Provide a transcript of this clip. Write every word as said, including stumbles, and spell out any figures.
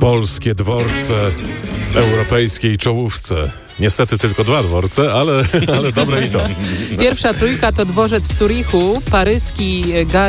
Polskie dworce w europejskiej czołówce. Niestety tylko dwa dworce, ale, ale dobre i to. Pierwsza trójka to dworzec w Zurichu, paryski Gare